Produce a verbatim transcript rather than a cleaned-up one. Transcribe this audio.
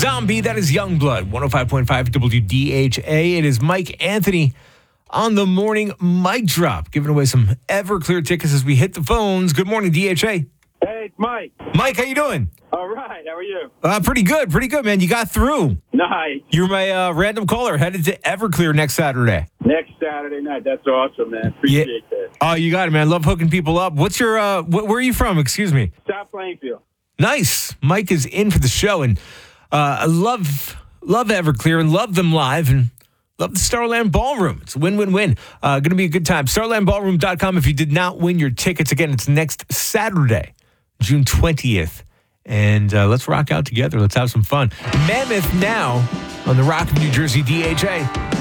Zombie, that is Youngblood, one oh five point five W D H A. It is Mike Anthony on the morning mic drop, giving away some Everclear tickets as we hit the phones. Good morning, D H A. Hey, it's Mike. Mike, how you doing? All right, how are you? Uh, pretty good, pretty good, man. You got through. Nice. You're my uh, random caller headed to Everclear next Saturday. Next Saturday night. That's awesome, man. Appreciate Yeah. that. Oh, you got it, man. Love hooking people up. What's your, uh, wh- where are you from? Excuse me. South Plainfield. Nice. Mike is in for the show, and uh, I love, love Everclear and love them live, and love the Starland Ballroom. It's a win-win-win. Uh, going to be a good time. starland ballroom dot com if you did not win your tickets. Again, it's next Saturday, June twentieth. And uh, let's rock out together. Let's have some fun. Mammoth now on the Rock of New Jersey D H A.